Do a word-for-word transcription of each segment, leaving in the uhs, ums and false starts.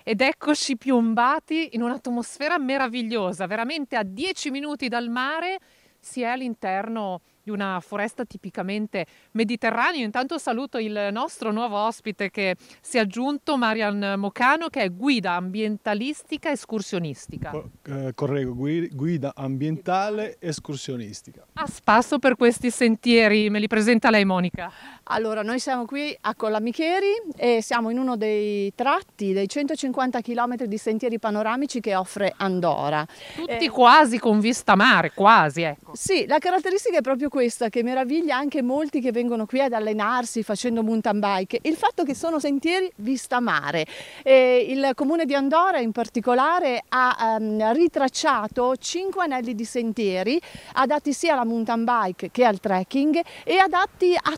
ed eccoci piombati in un'atmosfera meravigliosa, veramente a dieci minuti dal mare si è all'interno di una foresta tipicamente mediterranea. Intanto saluto il nostro nuovo ospite che si è aggiunto, Marian Mocano, che è guida ambientalistica escursionistica. Co- eh, correggo, gui- guida ambientale escursionistica. A spasso per questi sentieri, me li presenta lei, Monica? Allora, noi siamo qui a Collamicheri e siamo in uno dei tratti dei centocinquanta chilometri di sentieri panoramici che offre Andora. Tutti Eh, quasi con vista mare, quasi, ecco. Sì, la caratteristica è proprio questa, che meraviglia anche molti che vengono qui ad allenarsi facendo mountain bike, il fatto che sono sentieri vista mare. E il comune di Andora in particolare ha um, ritracciato cinque anelli di sentieri adatti sia alla mountain bike che al trekking e adatti a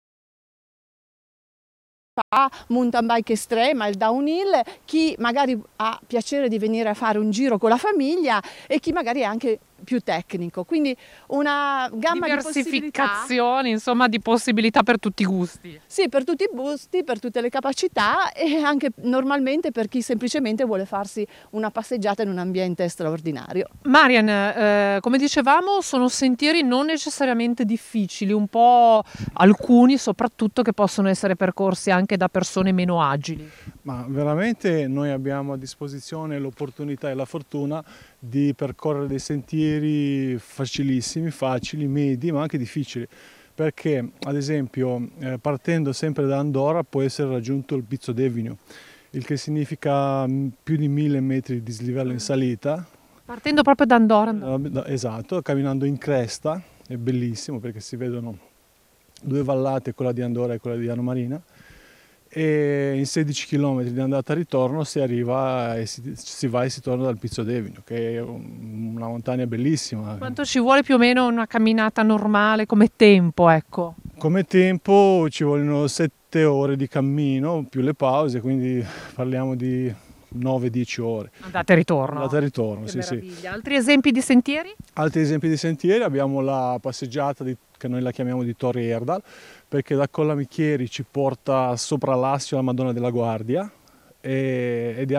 mountain bike estrema, il downhill, chi magari ha piacere di venire a fare un giro con la famiglia e chi magari è anche più tecnico, quindi una gamma di possibilità. Diversificazioni, insomma, di possibilità per tutti i gusti. Sì, per tutti i gusti, per tutte le capacità e anche normalmente per chi semplicemente vuole farsi una passeggiata in un ambiente straordinario. Marian, eh, come dicevamo, sono sentieri non necessariamente difficili, un po' alcuni soprattutto che possono essere percorsi anche da persone meno agili. Ma veramente noi abbiamo a disposizione l'opportunità e la fortuna di percorrere dei sentieri facilissimi, facili, medi, ma anche difficili. Perché, ad esempio, eh, partendo sempre da Andorra può essere raggiunto il Pizzo d'Evino, il che significa mm, più di mille metri di dislivello in salita. Partendo proprio da Andorra. Andorra. Eh, Esatto, camminando in cresta, è bellissimo perché si vedono due vallate, quella di Andorra e quella di Ano Marina. E in sedici chilometri di andata e ritorno si arriva e si, si va e si torna dal Pizzo d'Evino, che è un- una montagna bellissima. Quanto ci vuole più o meno una camminata normale come tempo, ecco? Come tempo ci vogliono sette ore di cammino più le pause, quindi parliamo di nove dieci ore. Andata e ritorno. Andata e ritorno, Che sì, sì. meraviglia. Altri esempi di sentieri? Altri esempi di sentieri, abbiamo la passeggiata di, che noi la chiamiamo di Torre Erdal, perché da Collamichieri ci porta sopra l'Assio alla Madonna della Guardia e, ed è